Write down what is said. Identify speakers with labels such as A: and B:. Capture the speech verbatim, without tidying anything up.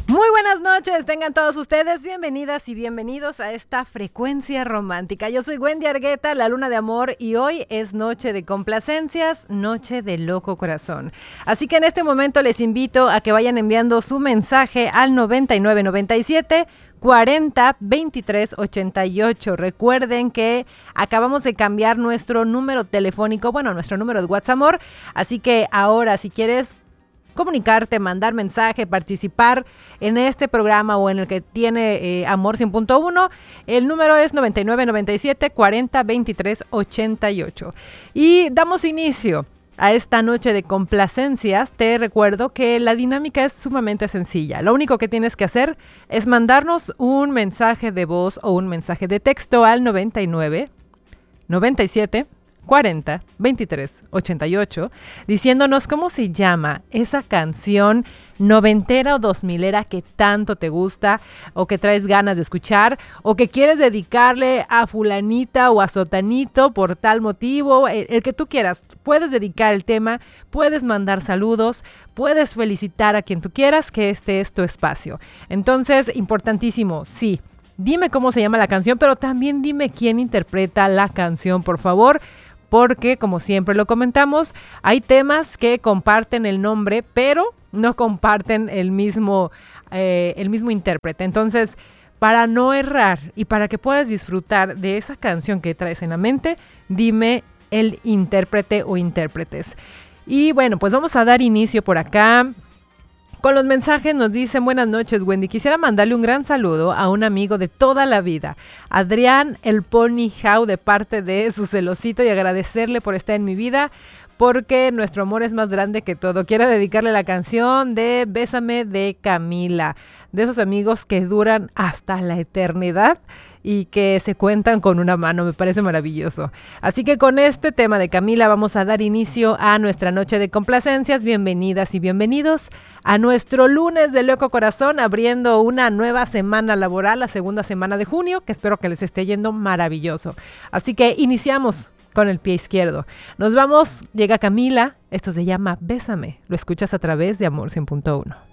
A: Muy buenas noches, tengan todos ustedes bienvenidas y bienvenidos a esta frecuencia romántica. Yo soy Wendy Argueta, la luna de amor, y hoy es noche de complacencias, noche de loco corazón. Así que en este momento les invito a que vayan enviando su mensaje al noventa y nueve noventa y siete cuarenta veintitrés ochenta y ocho. Recuerden que acabamos de cambiar nuestro número telefónico, bueno, nuestro número de WhatsApp, así que ahora si quieres comunicarte, mandar mensaje, participar en este programa o en el que tiene eh, Amor cien punto uno, el número es noventa y nueve noventa y siete cuarenta veintitrés ochenta y ocho. Y damos inicio a esta noche de complacencias. Te recuerdo que la dinámica es sumamente sencilla. Lo único que tienes que hacer es mandarnos un mensaje de voz o un mensaje de texto al noventa y nueve noventa y siete cuarenta veintitrés ochenta y ocho, diciéndonos cómo se llama esa canción noventera o dos milera que tanto te gusta o que traes ganas de escuchar o que quieres dedicarle a fulanita o a sotanito por tal motivo, el, el que tú quieras. Puedes dedicar el tema, puedes mandar saludos, puedes felicitar a quien tú quieras, que este es tu espacio. Entonces, importantísimo, sí, dime cómo se llama la canción, pero también dime quién interpreta la canción, por favor. Porque, como siempre lo comentamos, hay temas que comparten el nombre, pero no comparten el mismo, eh, el mismo intérprete. Entonces, para no errar y para que puedas disfrutar de esa canción que traes en la mente, dime el intérprete o intérpretes. Y bueno, pues vamos a dar inicio por acá. Con los mensajes nos dicen: buenas noches, Wendy. Quisiera mandarle un gran saludo a un amigo de toda la vida, Adrián el Pony Jau, de parte de su celosito, y agradecerle por estar en mi vida, porque nuestro amor es más grande que todo. Quiero dedicarle la canción de Bésame de Camila, de esos amigos que duran hasta la eternidad y que se cuentan con una mano. Me parece maravilloso. Así que con este tema de Camila vamos a dar inicio a nuestra noche de complacencias. Bienvenidas y bienvenidos a nuestro lunes de loco corazón, abriendo una nueva semana laboral, la segunda semana de junio, que espero que les esté yendo maravilloso. Así que iniciamos con el pie izquierdo. Nos vamos, llega Camila, esto se llama Bésame. Lo escuchas a través de Amor cien punto uno.